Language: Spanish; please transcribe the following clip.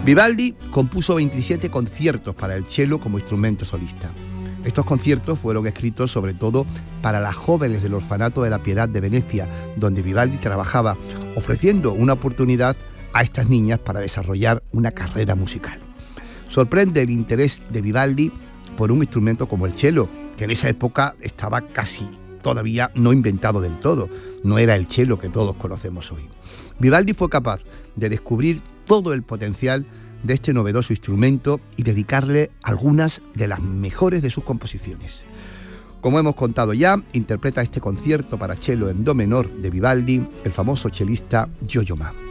Vivaldi compuso 27 conciertos para el cello como instrumento solista. Estos conciertos fueron escritos sobre todo para las jóvenes del Orfanato de la Piedad de Venecia, donde Vivaldi trabajaba, ofreciendo una oportunidad a estas niñas para desarrollar una carrera musical. Sorprende el interés de Vivaldi por un instrumento como el cello, que en esa época estaba casi todavía no inventado del todo, no era el cello que todos conocemos hoy. Vivaldi fue capaz de descubrir todo el potencial de este novedoso instrumento y dedicarle algunas de las mejores de sus composiciones. Como hemos contado ya, interpreta este concierto para cello en do menor de Vivaldi el famoso chelista Yo-Yo Ma.